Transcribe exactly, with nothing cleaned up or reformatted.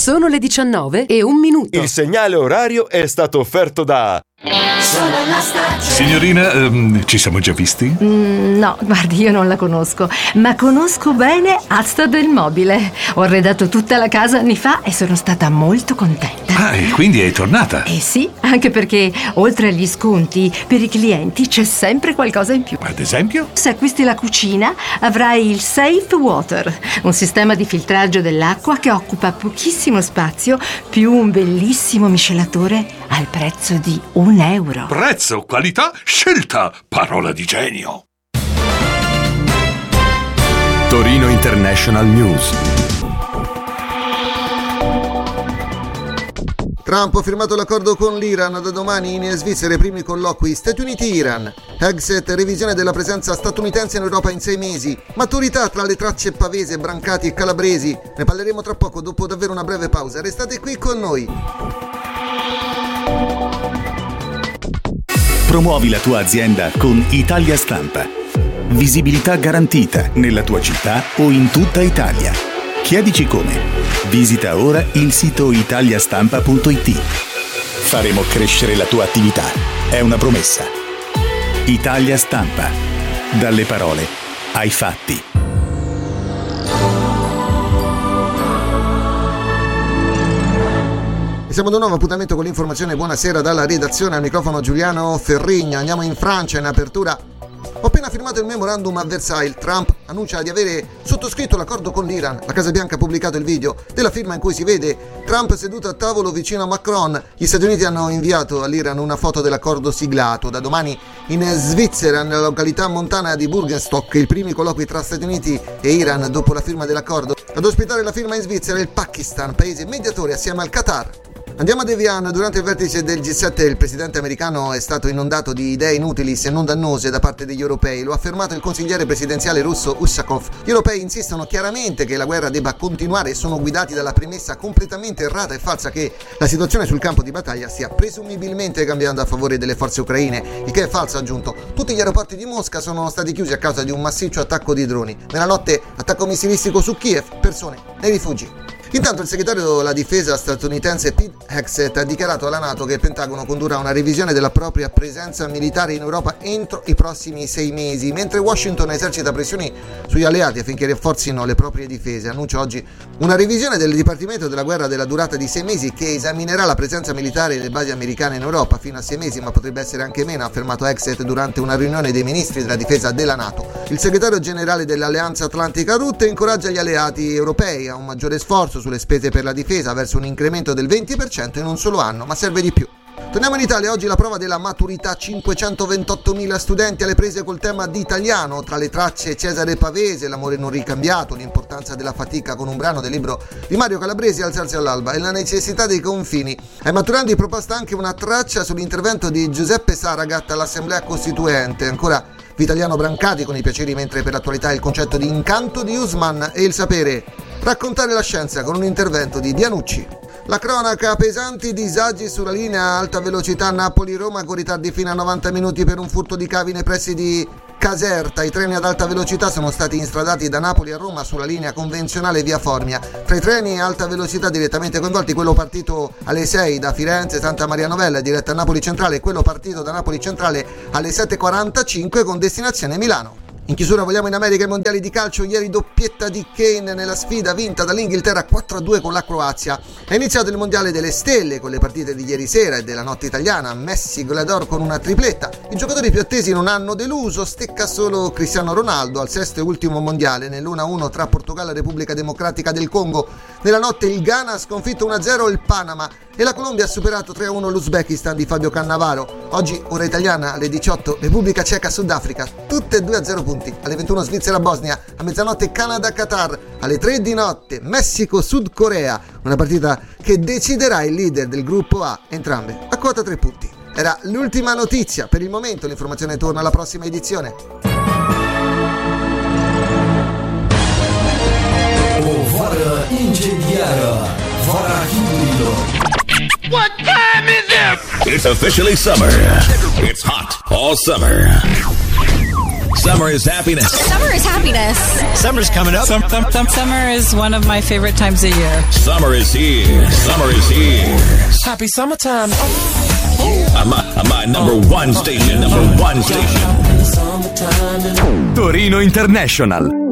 Sono le diciannove e un minuto. Il segnale orario è stato offerto da... Sono la stagione. Signorina, um, ci siamo già visti? Mm, no, guardi, io non la conosco, ma conosco bene Asta del Mobile. Ho arredato tutta la casa anni fa e sono stata molto contenta. Ah, e quindi è tornata? Eh sì, anche perché oltre agli sconti, per i clienti c'è sempre qualcosa in più. Ad esempio? Se acquisti la cucina, avrai il Safe Water, un sistema di filtraggio dell'acqua che occupa pochissimo spazio, più un bellissimo miscelatore al prezzo di un euro. Prezzo, qualità, scelta, parola di genio. Torino International News. Trump ha firmato l'accordo con l'Iran, da domani in Svizzera i primi colloqui Stati Uniti-Iran. Exit, revisione della presenza statunitense in Europa in sei mesi. Maturità tra le tracce Pavese, Brancati e Calabresi. Ne parleremo tra poco, dopo davvero una breve pausa. Restate qui con noi. Promuovi la tua azienda con Italia Stampa. Visibilità garantita nella tua città o in tutta Italia. Chiedici come. Visita ora il sito italiastampa punto it. Faremo crescere la tua attività. È una promessa. Italia Stampa. Dalle parole ai fatti. Siamo ad un nuovo appuntamento con l'informazione. Buonasera dalla redazione, al microfono Giuliano Ferrigna. Andiamo in Francia in apertura. Ho appena firmato il memorandum a Versailles. Trump annuncia di avere sottoscritto l'accordo con l'Iran. La Casa Bianca ha pubblicato il video della firma in cui si vede Trump seduto a tavolo vicino a Macron. Gli Stati Uniti hanno inviato all'Iran una foto dell'accordo siglato. Da domani in Svizzera, nella località montana di Burgenstock, i primi colloqui tra Stati Uniti e Iran dopo la firma dell'accordo. Ad ospitare la firma in Svizzera il Pakistan, paese mediatore assieme al Qatar. Andiamo ad Evian. Durante il vertice del G sette il presidente americano è stato inondato di idee inutili se non dannose da parte degli europei. Lo ha affermato il consigliere presidenziale russo Ushakov. Gli europei insistono chiaramente che la guerra debba continuare e sono guidati dalla premessa completamente errata e falsa che la situazione sul campo di battaglia stia presumibilmente cambiando a favore delle forze ucraine, il che è falso, ha aggiunto. Tutti gli aeroporti di Mosca sono stati chiusi a causa di un massiccio attacco di droni. Nella notte attacco missilistico su Kiev, persone nei rifugi. Intanto il segretario della difesa statunitense Pete Hegseth ha dichiarato alla NATO che il Pentagono condurrà una revisione della propria presenza militare in Europa entro i prossimi sei mesi, mentre Washington esercita pressioni sugli alleati affinché rafforzino le proprie difese. Annuncia oggi una revisione del Dipartimento della Guerra della durata di sei mesi che esaminerà la presenza militare delle basi americane in Europa fino a sei mesi, ma potrebbe essere anche meno, ha affermato Hegseth durante una riunione dei ministri della difesa della NATO. Il segretario generale dell'Alleanza Atlantica Rutte incoraggia gli alleati europei a un maggiore sforzo sulle spese per la difesa verso un incremento del venti per cento in un solo anno, ma serve di più. Torniamo in Italia, oggi la prova della maturità, cinquecentoventottomila studenti alle prese col tema di italiano, tra le tracce Cesare Pavese, l'amore non ricambiato, l'importanza della fatica con un brano del libro di Mario Calabresi, Alzarsi all'alba e la necessità dei confini. Ai maturandi è proposta anche una traccia sull'intervento di Giuseppe Saragat all'Assemblea Costituente, ancora Vitaliano Brancati con i piaceri, mentre per l'attualità il concetto di incanto di Usman e il sapere, raccontare la scienza con un intervento di Dianucci. La cronaca, pesanti disagi sulla linea alta velocità Napoli-Roma con ritardi fino a novanta minuti per un furto di cavi nei pressi di Caserta. I treni ad alta velocità sono stati instradati da Napoli a Roma sulla linea convenzionale via Formia. Tra i treni a alta velocità direttamente coinvolti quello partito alle sei da Firenze Santa Maria Novella diretta a Napoli Centrale e quello partito da Napoli Centrale alle sette e quarantacinque con destinazione Milano. In chiusura vogliamo in America i mondiali di calcio, ieri doppietta di Kane nella sfida vinta dall'Inghilterra quattro a due con la Croazia. È iniziato il mondiale delle stelle con le partite di ieri sera e della notte italiana, Messi goleador con una tripletta. I giocatori più attesi non hanno deluso, stecca solo Cristiano Ronaldo al sesto e ultimo mondiale nell'uno a uno tra Portogallo e Repubblica Democratica del Congo. Nella notte il Ghana ha sconfitto uno a zero il Panama e la Colombia ha superato tre a uno l'Uzbekistan di Fabio Cannavaro. Oggi ora italiana alle diciotto Repubblica Ceca Sudafrica, tutte e due a zero punti. Alle ventuno Svizzera Bosnia, a mezzanotte Canada Qatar, alle tre di notte Messico Sud Corea, una partita che deciderà il leader del gruppo A, entrambe a quota tre punti. Era l'ultima notizia, per il momento l'informazione torna alla prossima edizione. O vara incendiara, vara hibrido. What time is it? It's officially summer. It's hot all summer. Summer is happiness. Summer is happiness. Summer's coming up. Sum, sum, sum, summer is one of my favorite times of year. Summer is here. Summer is here. Happy summertime. I'm my, I'm my number one station. Number one station. Torino International.